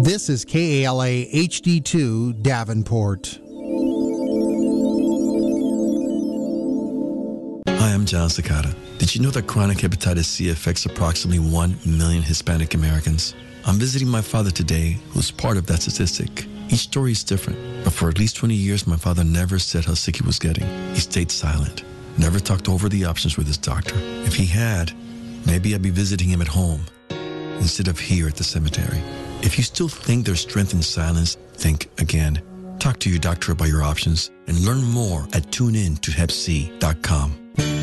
This is KALA HD2 Davenport. Hi, I'm John Cicada. Did you know that chronic hepatitis C affects approximately 1 million Hispanic Americans? I'm visiting my father today, who's part of that statistic. Each story is different, but for at least 20 years, my father never said how sick he was getting. He stayed silent, never talked over the options with his doctor. If he had, maybe I'd be visiting him at home instead of here at the cemetery. If you still think there's strength in silence, think again. Talk to your doctor about your options and learn more at tunein to hepc.com.